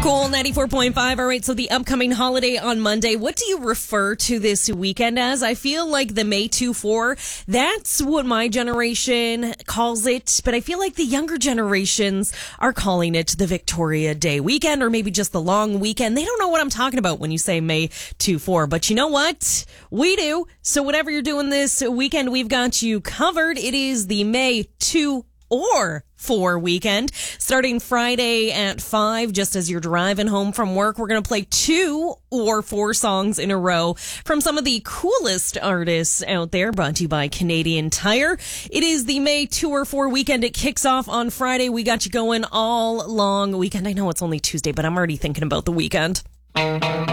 Cool, 94.5. All right, so the upcoming holiday on Monday, what do you refer to this weekend as? I feel like the May 2-4, that's what my generation calls it, but I feel like the younger generations are calling it the Victoria Day weekend, or maybe just the long weekend. They don't know what I'm talking about when you say May 2-4, but you know what? We do. So whatever you're doing this weekend, we've got you covered. It is the May 2 or 4 weekend, starting Friday at 5, just as you're driving home from work. We're going to play 2 or 4 songs in a row from some of the coolest artists out there, brought to you by Canadian Tire. It is the May 2 or 4 weekend. It kicks off on Friday. We got you going all long weekend. I know it's only Tuesday, but I'm already thinking about the weekend.